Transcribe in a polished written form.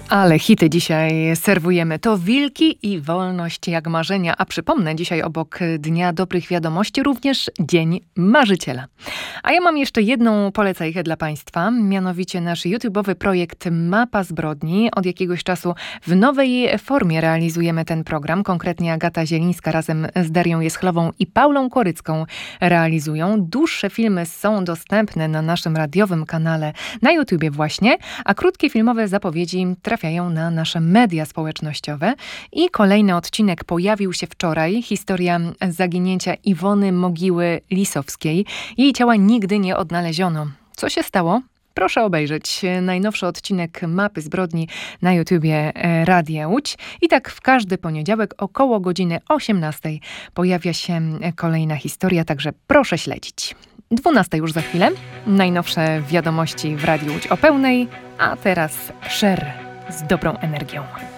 Ale hity dzisiaj serwujemy. To Wilki i wolność jak marzenia. A przypomnę, dzisiaj obok Dnia Dobrych Wiadomości również Dzień Marzyciela. A ja mam jeszcze jedną polecajkę dla Państwa, mianowicie nasz YouTube'owy projekt Mapa Zbrodni. Od jakiegoś czasu w nowej formie realizujemy ten program. Konkretnie Agata Zielińska razem z Darią Jeschlową i Paulą Korycką realizują. Dłuższe filmy są dostępne na naszym radiowym kanale na YouTubie właśnie, a krótkie filmowe zapowiedzi trafiają na nasze media społecznościowe. I kolejny odcinek pojawił się wczoraj. Historia zaginięcia Iwony Mogiły-Lisowskiej. Jej ciała nigdy nie odnaleziono. Co się stało? Proszę obejrzeć najnowszy odcinek Mapy Zbrodni na YouTubie Radia Łódź. I tak w każdy poniedziałek około godziny 18 pojawia się kolejna historia, także proszę śledzić. 12 już za chwilę. Najnowsze wiadomości w Radiu Łódź o pełnej, a teraz Cher z dobrą energią.